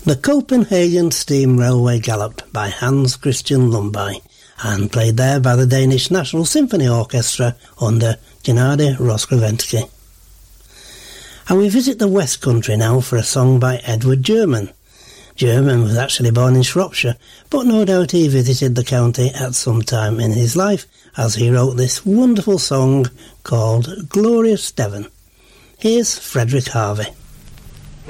The Copenhagen Steam Railway Galop by Hans Christian Lundby, and played there by the Danish National Symphony Orchestra under Gennady Rozhkovensky. And we visit the West Country now for a song by Edward German. German was actually born in Shropshire, but no doubt he visited the county at some time in his life, as he wrote this wonderful song called Glorious Devon. Here's Frederick Harvey.